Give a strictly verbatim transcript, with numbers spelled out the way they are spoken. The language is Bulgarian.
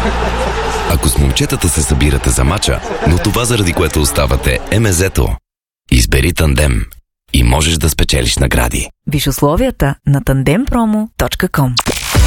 Ако с момчетата се събирате за мача, но това заради което оставате е мезето. Избери Тандем и можеш да спечелиш награди. Виж условията на тандем промо точка ком.